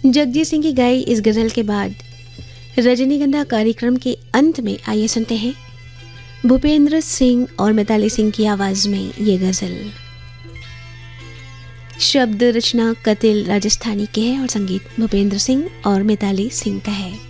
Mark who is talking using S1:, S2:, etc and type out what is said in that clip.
S1: जगजीत सिंह की गाई इस गज़ल के बाद रजनीगंधा कार्यक्रम के अंत में आइए सुनते हैं भूपेंद्र सिंह और मिताली सिंह की आवाज़ में ये गज़ल। शब्द रचना कतिल राजस्थानी के है और संगीत भूपेंद्र सिंह और मिताली सिंह का है।